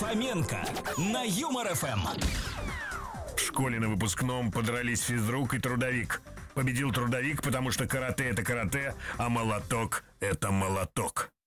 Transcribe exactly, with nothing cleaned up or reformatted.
Фоменко на Юмор эф эм. В школе на выпускном подрались физрук и трудовик. Победил трудовик, потому что карате — это карате, а молоток — это молоток.